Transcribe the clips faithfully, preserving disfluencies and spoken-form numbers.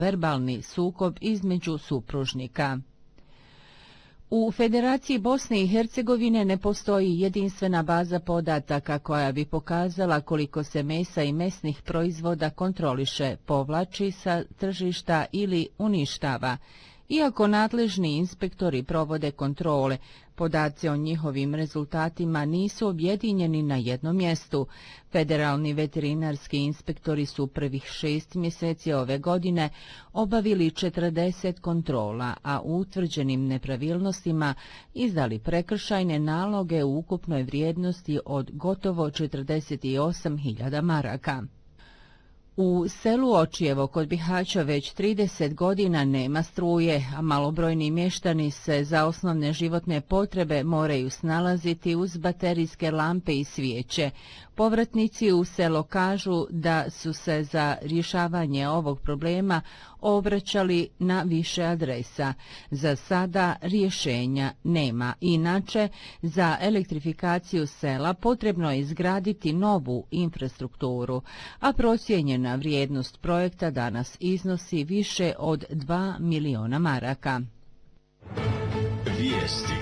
verbalni sukob između supružnika. U Federaciji Bosne i Hercegovine ne postoji jedinstvena baza podataka koja bi pokazala koliko se mesa i mesnih proizvoda kontroliše, povlači sa tržišta ili uništava. Iako nadležni inspektori provode kontrole, podaci o njihovim rezultatima nisu objedinjeni na jednom mjestu. Federalni veterinarski inspektori su prvih šest mjeseci ove godine obavili četrdeset kontrola, a u utvrđenim nepravilnostima izdali prekršajne naloge u ukupnoj vrijednosti od gotovo četrdeset osam hiljada maraka. U selu Očijevo kod Bihaća već trideset godina nema struje, a malobrojni mještani se za osnovne životne potrebe moraju snalaziti uz baterijske lampe i svijeće. Povratnici u selo kažu da su se za rješavanje ovog problema obraćali na više adresa. Za sada rješenja nema. Inače, za elektrifikaciju sela potrebno je izgraditi novu infrastrukturu, a procijenjena vrijednost projekta danas iznosi više od dva miliona maraka. Vijesti.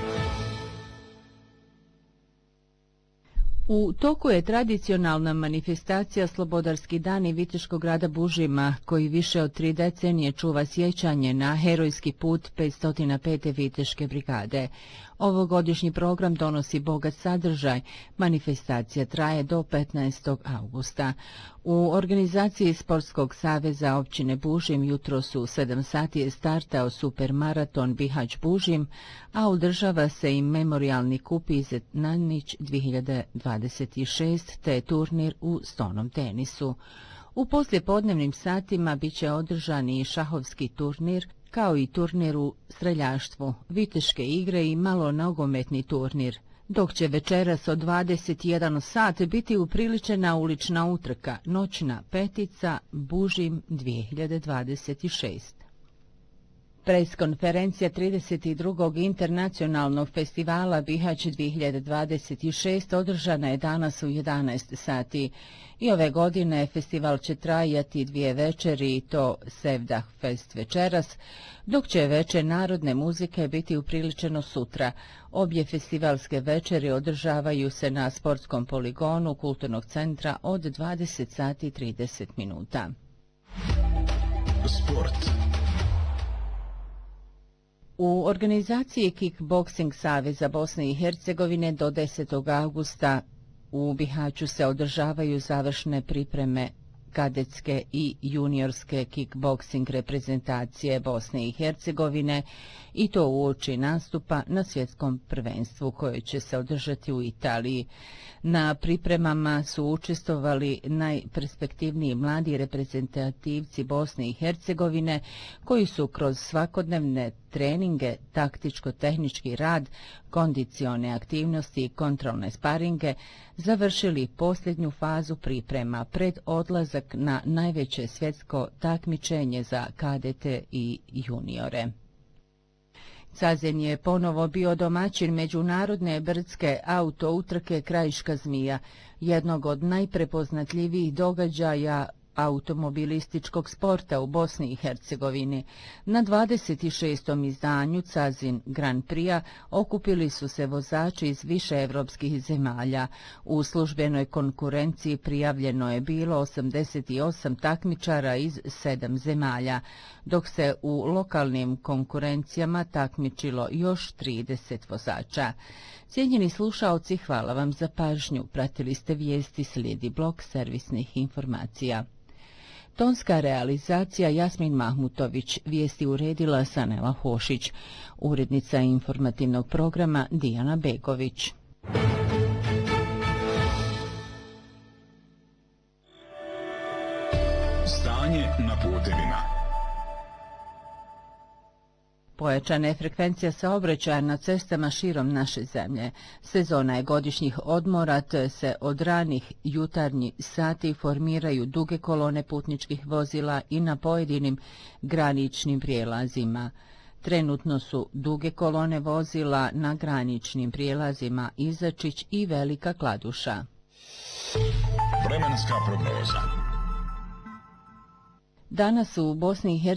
U toku je tradicionalna manifestacija Slobodarski dani Viteškog grada Bužima, koji više od tri decenije čuva sjećanje na herojski put petsto pete Viteške brigade. Ovogodišnji program donosi bogat sadržaj. Manifestacija traje do petnaestog augusta. U organizaciji Sportskog saveza općine Bužim jutros u sedam sati je startao supermaraton Bihać Bužim, a održava se i memorijalni kup Izet Nanić dvije hiljade dvadeset šest te turnir u stonom tenisu. U poslijepodnevnim satima bit će održan i šahovski turnir, kao i turnir u streljaštvu, viteške igre i malo nogometni turnir, dok će večeras od dvadeset jedan sat biti upriličena ulična utrka, noćna petica Bužim dvije hiljade dvadeset šest. Preskonferencija trideset drugog internacionalnog festivala Bihać dvije hiljade dvadeset šest održana je danas u jedanaest sati. I ove godine festival će trajati dvije večeri i to Sevdah Fest večeras, dok će večer narodne muzike biti upriličeno sutra. Obje festivalske večeri održavaju se na sportskom poligonu Kulturnog centra od dvadeset sati i trideset minuta. Sport. U organizaciji Kickboxing Saveza Bosne i Hercegovine do desetog augusta u Bihaću se održavaju završne pripreme kadetske i juniorske kickboksing reprezentacije Bosne i Hercegovine i to uoči nastupa na svjetskom prvenstvu koje će se održati u Italiji. Na pripremama su učestvovali najperspektivniji mladi reprezentativci Bosne i Hercegovine koji su kroz svakodnevne treninge, taktičko-tehnički rad, kondicione aktivnosti i kontrolne sparinge završili posljednju fazu priprema pred odlazak na najveće svjetsko takmičenje za kadete i juniore. Cazen je ponovo bio domaćin međunarodne brdske auto utrke Krajiška zmija, jednog od najprepoznatljivijih događaja automobilističkog sporta u Bosni i Hercegovini. Na dvadeset šestom izdanju Cazin Grand Prix okupili su se vozači iz više evropskih zemalja. U službenoj konkurenciji prijavljeno je bilo osamdeset osam takmičara iz sedam zemalja, dok se u lokalnim konkurencijama takmičilo još trideset vozača. Cijenjeni slušaoci, hvala vam za pažnju. Pratili ste vijesti, slijedi blok servisnih informacija. Tonska realizacija Jasmin Mahmutović, vijesti uredila Sanela Hošić, urednica informativnog programa Dijana Begović. Stanje na putevima. Pojačana je frekvencija saobraćaja na cestama širom naše zemlje. Sezona je godišnjih odmora, te se od ranih jutarnjih sati formiraju duge kolone putničkih vozila i na pojedinim graničnim prijelazima. Trenutno su duge kolone vozila na graničnim prijelazima Izačić i Velika Kladuša. Vremenska prognoza. Danas u Bosni i Hercegovini